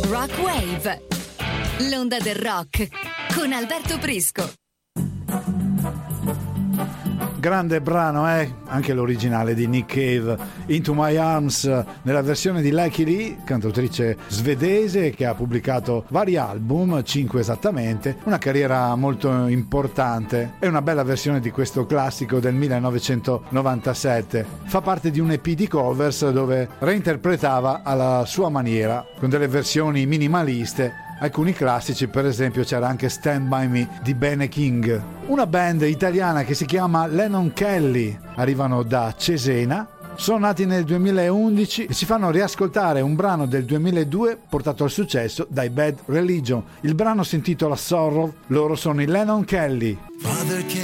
Rock Wave, l'onda del rock con Alberto Prisco. Grande brano, anche l'originale di Nick Cave, Into My Arms, nella versione di Lucky Lee, cantautrice svedese che ha pubblicato vari album, 5 esattamente, una carriera molto importante. È una bella versione di questo classico del 1997. Fa parte di un EP di covers dove reinterpretava alla sua maniera, con delle versioni minimaliste, alcuni classici. Per esempio c'era anche Stand By Me di Bene King. Una band italiana che si chiama Lennon Kelly, arrivano da Cesena, sono nati nel 2011 e ci fanno riascoltare un brano del 2002 portato al successo dai Bad Religion. Il brano si intitola Sorrow, loro sono i Lennon Kelly.